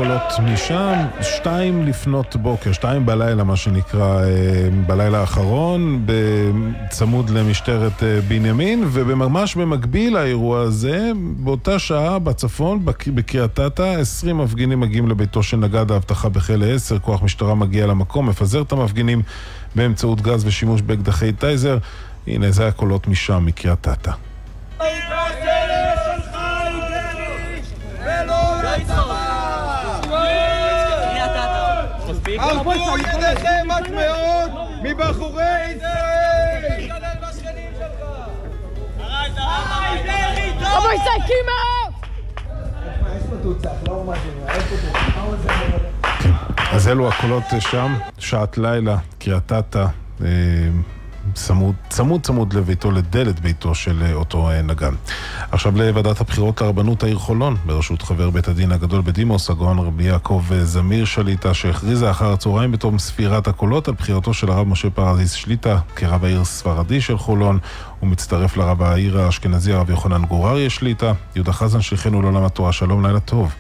הקולות משם, 2 לפנות בוקר, 2 בלילה מה שנקרא, בלילה האחרון, בצמוד למשטרת בנימין, וממש במקביל האירוע הזה, באותה שעה בצפון, בקריית אתא, 20 מפגינים מגיעים לביתו של נגד האבטחה בכלא 10, כוח משטרה מגיע למקום, מפזר את המפגינים באמצעות גז ושימוש באקדחי טייזר. הנה זה הקולות משם, מקריית אתא. הרפו ידיכם עד מאוד מבחורי ישראל! אבל סייקים מאוד! אז אלו הקולות שם, שעת לילה, קריית אתא, צמוד לביתו, לדלת ביתו של אותו נגן. עכשיו לוועדת הבחירות לרבנות העיר חולון, בראשות חבר בית הדין הגדול בדימוס, הגאון רבי יעקב זמיר שליטה, שהכריזה אחר הצהריים בתום ספירת הקולות על בחירתו של הרב משה פרזיס שליטה כרב העיר ספרדי של חולון. הוא מצטרף לרב העיר האשכנזי הרב יוחנן גורריה שליטה. יהודה חזן, שליחנו לעולם התורה, שלום, לילה טוב.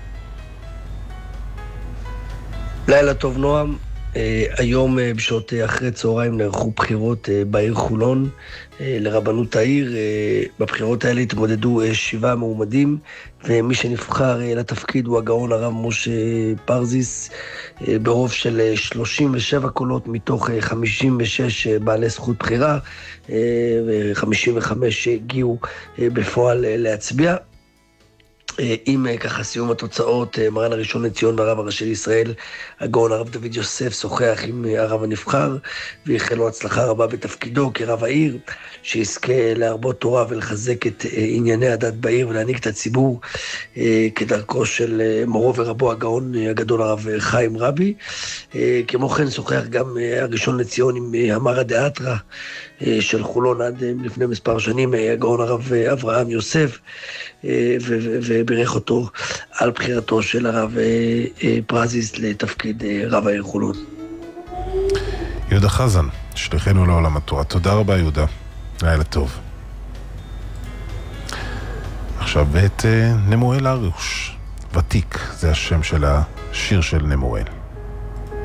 לילה טוב נועם. היום בשעות אחרי צהריים נערכו בחירות בעיר חולון לרבנות העיר. בבחירות האלה התמודדו 7 מועמדים, ומי שנבחר לתפקיד הוא הגאון הרב משה פרזיס ברוב של 37 קולות מתוך 56 בעלי זכות בחירה, ו55 הגיעו בפועל להצביע. עם ככה סיום התוצאות, מרן הראשון לציון והרב הראשי לישראל, הגאון הרב דוד יוסף, שוחח עם הרב הנבחר, ואיחל לו הצלחה רבה בתפקידו כרב העיר, שיזכה להרבות תורה ולחזק את ענייני הדת בעיר ולהעניק את הציבור כדרכו של מורו ורבו הגאון הגדול הרב חיים רבי. כמו כן שוחח גם הראשון לציון עם המרא דאתרא של חולון עד לפני מספר שנים, הגאון הרב אברהם יוסף, וברך אותו על בחירתו של הרב פרזיס לתפקיד רב העיר חולון. יהודה חזן, שליחנו לעולם התורה. תודה רבה יהודה, לילה טוב. עכשיו בית נמואל הרוש, ותיק, זה השם של השיר של נמואל.